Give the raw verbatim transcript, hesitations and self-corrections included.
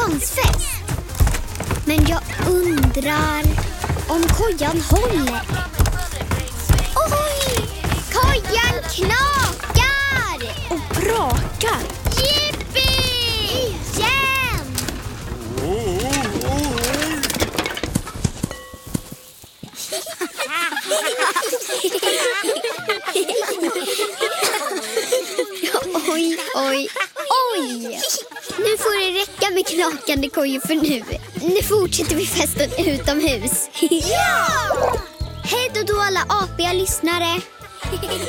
dansfest. Men jag undrar om kojan håller. Oj! Kojan knakar! Och brakar. Jippi! Igen! Oj, oj, oj! Nu får det räcka med knakande kojor för nu. Nu fortsätter vi festen utomhus. Ja! Hej då alla apiga lyssnare!